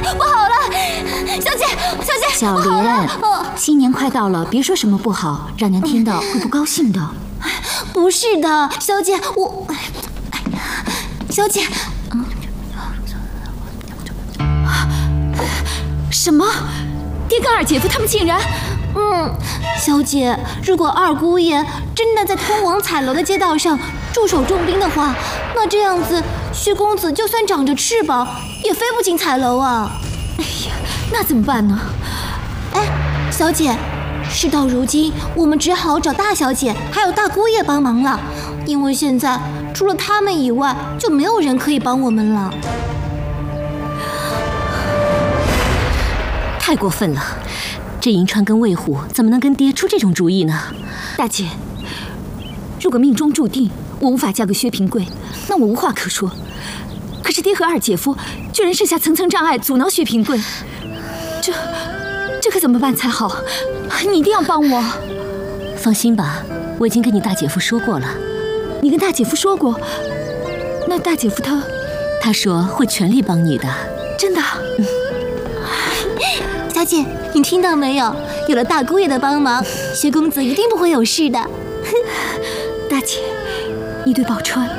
不好了，小姐， 小莲，新年快到了，别说什么不好，让娘听到会不高兴的。 不是的，小姐，小姐， 什么？爹跟二姐夫他们竟然…… 小姐，如果二姑爷真的在通往彩楼的街道上驻守重兵的话，那这样子，薛公子就算长着翅膀，也飞不进彩楼啊！ 哎呀，那怎么办呢？ 哎，小姐，事到如今，我们只好找大小姐还有大姑爷帮忙了，因为现在除了他们以外，就没有人可以帮我们了。 太过分了！这银川跟魏虎怎么能跟爹出这种主意呢？大姐，如果命中注定我无法嫁给薛平贵，那我无话可说。可是爹和二姐夫居然设下层层障碍，阻挠薛平贵，这可怎么办才好？你一定要帮我。放心吧，我已经跟你大姐夫说过了。你跟大姐夫说过？那大姐夫他说会全力帮你的。真的？ 小姐，你听到没有？有了大姑爷的帮忙，薛公子一定不会有事的。 大姐，你对宝钏